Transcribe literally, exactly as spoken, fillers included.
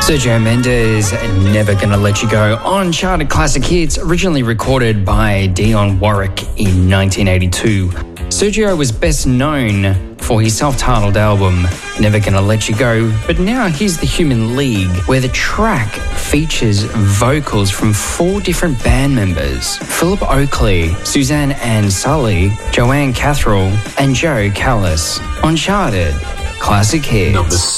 Sergio Mendes, Never Gonna Let You Go, on Charted Classic Hits, originally recorded by Dionne Warwick in nineteen eighty-two. Sergio was best known for his self-titled album, Never Gonna Let You Go, but now here's The Human League, where the track features vocals from four different band members: Philip Oakley, Suzanne Ann Sully, Joanne Catherall, and Joe Callis, on Charted Classic Hits. Number